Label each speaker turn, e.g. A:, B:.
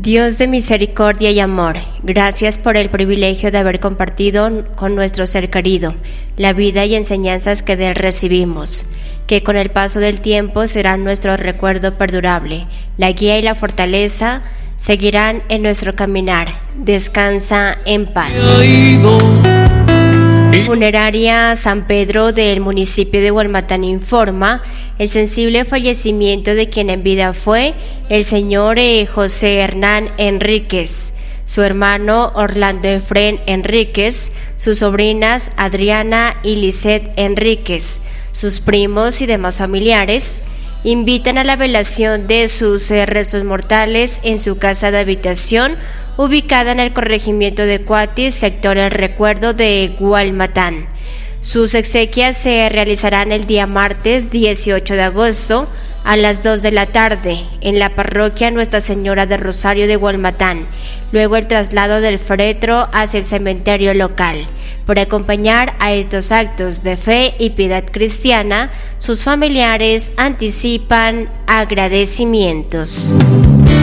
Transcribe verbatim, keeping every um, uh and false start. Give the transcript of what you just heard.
A: Dios de misericordia y amor, gracias por el privilegio de haber compartido con nuestro ser querido la vida y enseñanzas que de él recibimos, que con el paso del tiempo serán nuestro recuerdo perdurable. La guía y la fortaleza seguirán en nuestro caminar. Descansa en paz. Funeraria San Pedro del municipio de Hualmatán informa el sensible fallecimiento de quien en vida fue el señor eh, José Hernán Enríquez, su hermano Orlando Efrén Enríquez, sus sobrinas Adriana y Lisette Enríquez, sus primos y demás familiares. Invitan a la velación de sus eh, restos mortales en su casa de habitación ubicada en el corregimiento de Cuatis, sector El Recuerdo de Hualmatán. Sus exequias se realizarán el día martes dieciocho de agosto a las dos de la tarde en la parroquia Nuestra Señora de Rosario de Hualmatán, luego el traslado del féretro hacia el cementerio local. Por acompañar a estos actos de fe y piedad cristiana, sus familiares anticipan agradecimientos.